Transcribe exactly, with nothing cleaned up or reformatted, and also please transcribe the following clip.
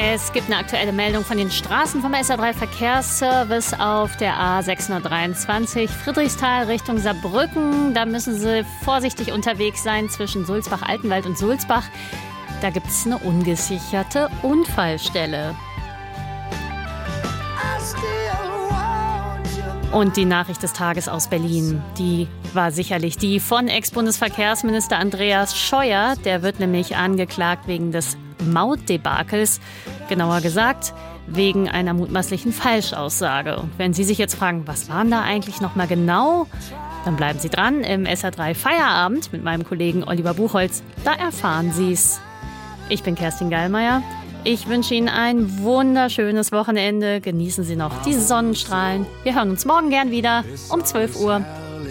Es gibt eine aktuelle Meldung von den Straßen vom S R drei Verkehrsservice auf der A sechshundertdreiundzwanzig Friedrichsthal Richtung Saarbrücken. Da müssen Sie vorsichtig unterwegs sein zwischen Sulzbach-Altenwald und Sulzbach. Da gibt es eine ungesicherte Unfallstelle. Und die Nachricht des Tages aus Berlin, die war sicherlich die von Ex-Bundesverkehrsminister Andreas Scheuer. Der wird nämlich angeklagt wegen des Mautdebakels, genauer gesagt wegen einer mutmaßlichen Falschaussage. Und wenn Sie sich jetzt fragen, was waren da eigentlich noch mal genau, dann bleiben Sie dran im S R drei Feierabend mit meinem Kollegen Oliver Buchholz. Da erfahren Sie es. Ich bin Kerstin Gallmeier. Ich wünsche Ihnen ein wunderschönes Wochenende. Genießen Sie noch die Sonnenstrahlen. Wir hören uns morgen gern wieder um zwölf Uhr.